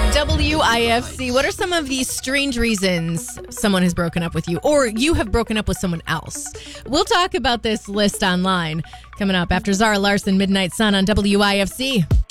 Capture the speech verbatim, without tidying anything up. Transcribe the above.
W I F C. What are some of these strange reasons someone has broken up with you or you have broken up with someone else? We'll talk about this list online coming up after Zara Larson, Midnight Sun on W I F C.